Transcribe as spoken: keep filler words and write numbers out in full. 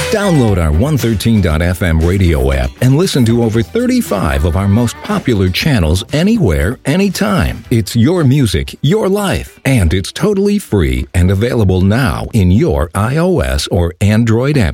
Download our one thirteen dot f m radio app and listen to over thirty-five of our most popular channels anywhere, anytime. It's your music, your life, and it's totally free and available now in your iOS or Android app